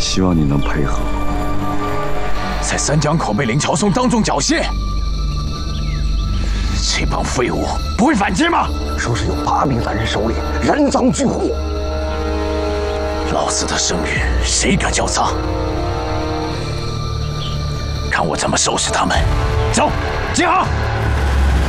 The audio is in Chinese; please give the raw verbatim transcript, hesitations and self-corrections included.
希望你能配合。 在三江口被林朝松当众缴械，这帮废物不会反击吗？ 说是有八名犯人手里人赃俱获， 老子的声誉谁敢叫脏？看我怎么收拾他们！走，集合！